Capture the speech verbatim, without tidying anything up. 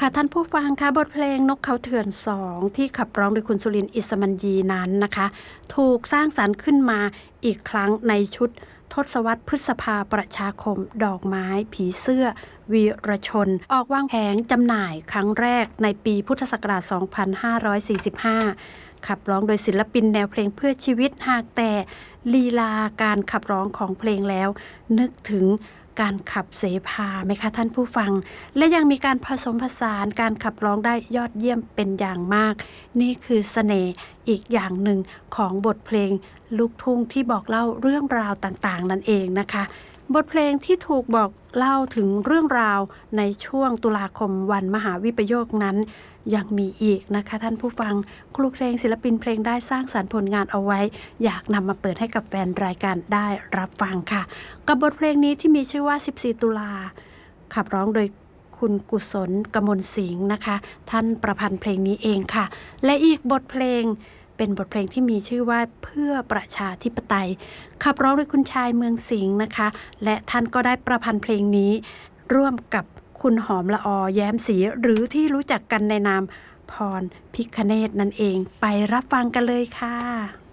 ค่ะท่านผู้ฟังคะบทเพลงนกเขาเถื่อนสองที่ขับร้องโดยคุณสุรินทร์อิสมัญญีนั้นนะคะถูกสร้างสรรค์ขึ้นมาอีกครั้งในชุดทศวรรษพฤษภาประชาคมดอกไม้ผีเสื้อวีรชนออกวางแผงจำหน่ายครั้งแรกในปีพุทธศักราช สองพันห้าร้อยสี่สิบห้า ขับร้องโดยศิลปินแนวเพลงเพื่อชีวิตหากแต่ลีลาการขับร้องของเพลงแล้วนึกถึงการขับเสภาไหมคะท่านผู้ฟังและยังมีการผสมผสานการขับร้องได้ยอดเยี่ยมเป็นอย่างมากนี่คือเสน่ห์อีกอย่างหนึ่งของบทเพลงลูกทุ่งที่บอกเล่าเรื่องราวต่างๆนั่นเองนะคะบทเพลงที่ถูกบอกเล่าถึงเรื่องราวในช่วงตุลาคมวันมหาวิปโยคนั้นยังมีอีกนะคะท่านผู้ฟังครูเพลงศิลปินเพลงได้สร้างสรรค์ผลงานเอาไว้อยากนำมาเปิดให้กับแฟนรายการได้รับฟังค่ะกับบทเพลงนี้ที่มีชื่อว่าสิบสี่ตุลาขับร้องโดยคุณกุศลกมลสิงห์นะคะท่านประพันธ์เพลงนี้เองค่ะและอีกบทเพลงเป็นบทเพลงที่มีชื่อว่าเพื่อประชาธิปไตยขับร้องโดยคุณชายเมืองสิงห์นะคะและท่านก็ได้ประพันธ์เพลงนี้ร่วมกับคุณหอมละอแย้มศรีหรือที่รู้จักกันในนามพรพิคเนตนั่นเองไปรับฟังกันเลยค่ะ